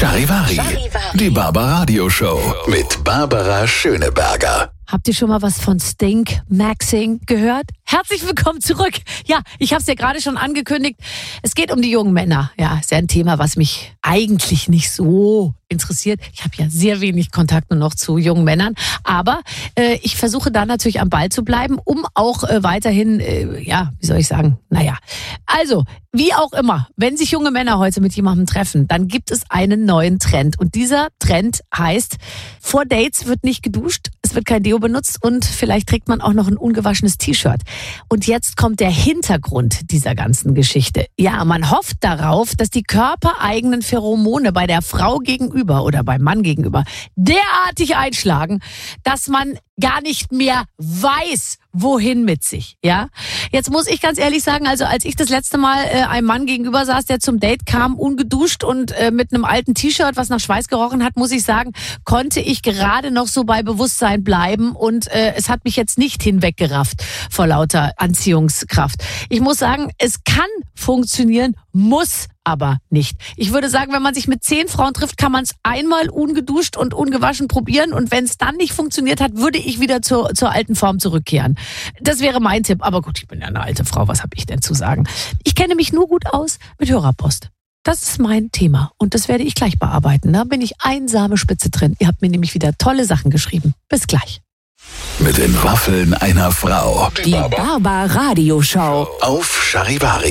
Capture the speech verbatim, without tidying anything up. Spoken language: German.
Charivari, die Barbaradio-Show mit Barbara Schöneberger. Habt ihr schon mal was von Stink Maxing gehört? Herzlich willkommen zurück. Ja, ich habe es ja gerade schon angekündigt. Es geht um die jungen Männer. Ja, ist ja ein Thema, was mich eigentlich nicht so interessiert. Ich habe ja sehr wenig Kontakt nur noch zu jungen Männern. Aber äh, ich versuche da natürlich am Ball zu bleiben, um auch äh, weiterhin, äh, ja, wie soll ich sagen, naja. Also, wie auch immer, wenn sich junge Männer heute mit jemandem treffen, dann gibt es einen neuen Trend. Und dieser Trend heißt, vor Dates wird nicht geduscht, es wird kein Deo benutzt und vielleicht trägt man auch noch ein ungewaschenes T-Shirt. Und jetzt kommt der Hintergrund dieser ganzen Geschichte. Ja, man hofft darauf, dass die körpereigenen Pheromone bei der Frau gegenüber oder beim Mann gegenüber derartig einschlagen, dass man gar nicht mehr weiß, wohin mit sich, ja. Jetzt muss ich ganz ehrlich sagen, also als ich das letzte Mal äh, einem Mann gegenüber saß, der zum Date kam, ungeduscht und äh, mit einem alten T-Shirt, was nach Schweiß gerochen hat, muss ich sagen, konnte ich gerade noch so bei Bewusstsein bleiben und äh, es hat mich jetzt nicht hinweggerafft vor lauter Anziehungskraft. Ich muss sagen, es kann funktionieren, muss aber nicht. Ich würde sagen, wenn man sich mit zehn Frauen trifft, kann man es einmal ungeduscht und ungewaschen probieren und wenn es dann nicht funktioniert hat, würde ich wieder zur, zur alten Form zurückkehren. Das wäre mein Tipp. Aber gut, ich bin ja eine alte Frau, was habe ich denn zu sagen? Ich kenne mich nur gut aus mit Hörerpost. Das ist mein Thema und das werde ich gleich bearbeiten. Da bin ich einsame Spitze drin. Ihr habt mir nämlich wieder tolle Sachen geschrieben. Bis gleich. Mit den Waffeln einer Frau. Die Barbaradio-Show Auf Charivari.